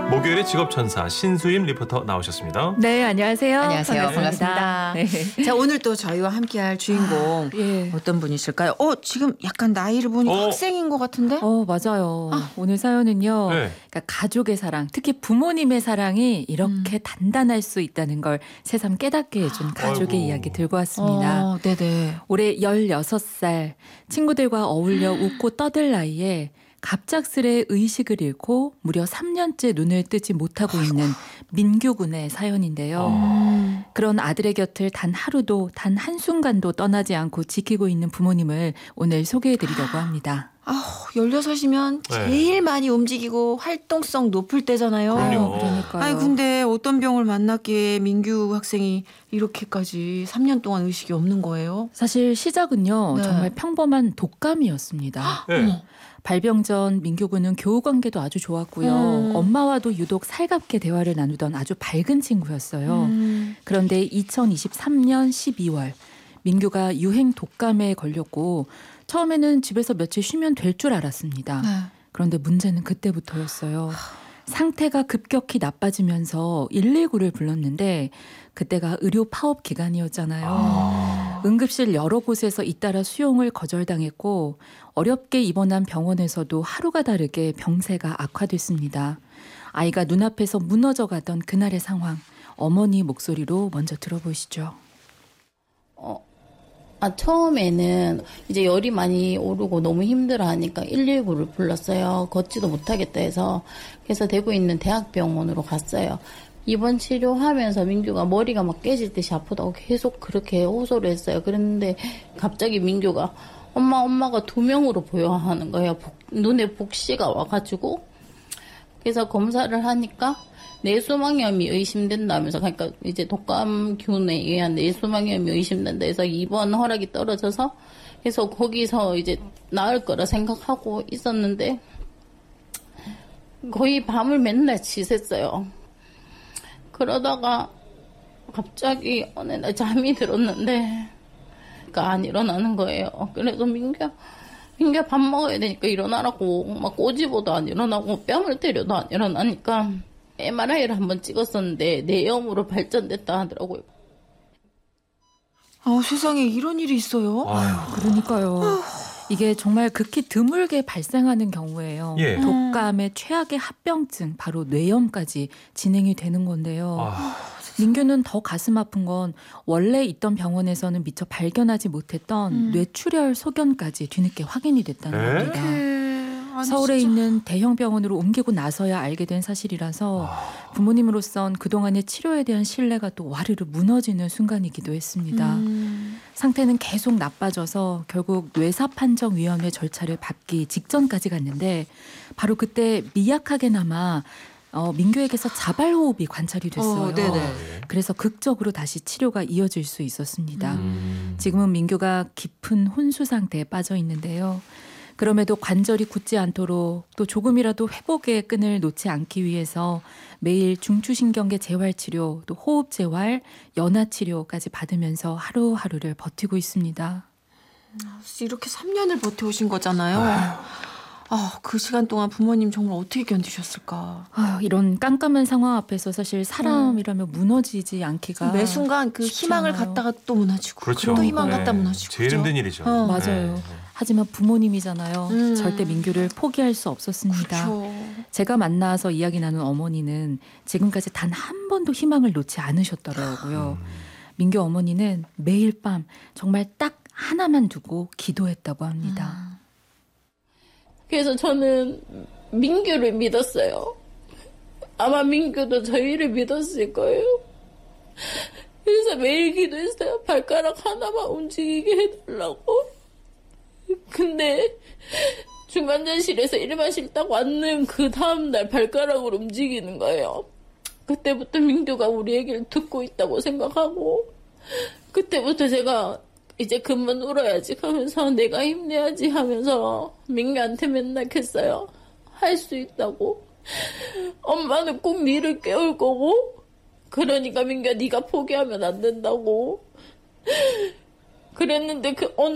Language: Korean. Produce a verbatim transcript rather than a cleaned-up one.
목요일의 직업천사 신수임 리포터 나오셨습니다. 네, 안녕하세요. 안녕하세요. 반갑습니다. 반갑습니다. 네. 자, 오늘 또 저희와 함께할 주인공 아, 예. 어떤 분이실까요? 어, 지금 약간 나이를 보니 어. 학생인 것 같은데? 어, 맞아요. 아. 오늘 사연은요. 네. 그러니까 가족의 사랑, 특히 부모님의 사랑이 이렇게 음. 단단할 수 있다는 걸 새삼 깨닫게 해준 가족의 아이고. 이야기 들고 왔습니다. 어, 네네. 올해 열여섯 살 친구들과 어울려 웃고 떠들 나이에 갑작스레 의식을 잃고 무려 삼 년째 눈을 뜨지 못하고 있는 민규 군의 사연인데요. 음. 그런 아들의 곁을 단 하루도 단 한순간도 떠나지 않고 지키고 있는 부모님을 오늘 소개해드리려고 합니다. 아, 열여섯이면 네. 제일 많이 움직이고 활동성 높을 때잖아요. 그럼요. 그러니까요. 아니, 근데 어떤 병을 만났기에 민규 학생이 이렇게까지 삼 년 동안 의식이 없는 거예요? 사실 시작은요. 네. 정말 평범한 독감이었습니다. 네. 어머. 발병 전 민규 군은 교우 관계도 아주 좋았고요. 음. 엄마와도 유독 살갑게 대화를 나누던 아주 밝은 친구였어요. 음. 그런데 이천이십삼 년 십이월 민규가 유행 독감에 걸렸고 처음에는 집에서 며칠 쉬면 될 줄 알았습니다. 네. 그런데 문제는 그때부터였어요. 상태가 급격히 나빠지면서 일일구를 불렀는데 그때가 의료 파업 기간이었잖아요. 아. 응급실 여러 곳에서 잇따라 수용을 거절당했고 어렵게 입원한 병원에서도 하루가 다르게 병세가 악화됐습니다. 아이가 눈앞에서 무너져가던 그날의 상황, 어머니 목소리로 먼저 들어보시죠. 어, 아, 처음에는 이제 열이 많이 오르고 너무 힘들어 하니까 일일구를 불렀어요. 걷지도 못하겠다 해서. 그래서 대구에 있는 대학병원으로 갔어요. 입원 치료하면서 민규가 머리가 막 깨질 듯이 아프다고 계속 그렇게 호소를 했어요. 그랬는데 갑자기 민규가 엄마, 엄마가 두 명으로 보여 하는 거예요. 복, 눈에 복시가 와가지고. 그래서 검사를 하니까 뇌수막염이 의심된다면서, 그러니까 이제 독감균에 의한 뇌수막염이 의심된다 해서 입원 허락이 떨어져서, 그래서 거기서 이제 나을 거라 생각하고 있었는데 거의 밤을 맨날 지샜어요. 그러다가 갑자기 어느 날 잠이 들었는데 그러니까 안 일어나는 거예요. 그래서 민규야, 민규야 밥 먹어야 되니까 일어나라고 막 꼬집어도 안 일어나고 뺨을 때려도 안 일어나니까 엠알아이를 한번 찍었었는데 뇌염으로 발전됐다 하더라고요. 아, 세상에 이런 일이 있어요? 아유. 그러니까요. 이게 정말 극히 드물게 발생하는 경우예요. 예. 독감의 최악의 합병증, 바로 뇌염까지 진행이 되는 건데요. 아. 민규는 더 가슴 아픈 건 원래 있던 병원에서는 미처 발견하지 못했던 음. 뇌출혈 소견까지 뒤늦게 확인이 됐다는 에? 겁니다. 아니, 서울에 진짜. 있는 대형 병원으로 옮기고 나서야 알게 된 사실이라서 부모님으로선 그동안의 치료에 대한 신뢰가 또 와르르 무너지는 순간이기도 했습니다. 음. 상태는 계속 나빠져서 결국 뇌사판정위원회 절차를 받기 직전까지 갔는데 바로 그때 미약하게나마 어, 민규에게서 자발호흡이 관찰이 됐어요. 어, 네네. 그래서 극적으로 다시 치료가 이어질 수 있었습니다. 음. 지금은 민규가 깊은 혼수 상태에 빠져 있는데요. 그럼에도 관절이 굳지 않도록 또 조금이라도 회복의 끈을 놓지 않기 위해서 매일 중추신경계 재활치료, 또 호흡재활, 연화치료까지 받으면서 하루하루를 버티고 있습니다. 이렇게 삼 년을 버텨오신 거잖아요. 아, 그 시간 동안 부모님 정말 어떻게 견디셨을까? 아유, 이런 깜깜한 상황 앞에서 사실 사람이라면 무너지지 않기가 매 순간 그 쉽지 희망을 않아요. 갖다가 또 무너지고 그렇죠. 또 희망 네. 갖다 무너지고 제일 그죠? 힘든 일이죠. 어. 맞아요. 네. 하지만 부모님이잖아요. 음. 절대 민규를 포기할 수 없었습니다. 그렇죠. 제가 만나서 이야기 나눈 어머니는 지금까지 단 한 번도 희망을 놓지 않으셨더라고요. 음. 민규 어머니는 매일 밤 정말 딱 하나만 두고 기도했다고 합니다. 그래서 저는 민규를 믿었어요. 아마 민규도 저희를 믿었을 거예요. 그래서 매일 기도했어요. 발가락 하나만 움직이게 해달라고. 근데 중환자실에서 일만 싣다고 왔는 그 다음날 발가락으로 움직이는 거예요. 그때부터 민규가 우리 얘기를 듣고 있다고 생각하고 그때부터 제가 이제 그만 울어야지 하면서 내가 힘내야지 하면서 민규한테 맨날 했어요. 할 수 있다고. 엄마는 꼭 니를 깨울 거고 그러니까 민규야 네가 포기하면 안 된다고. 그랬는데 그 어느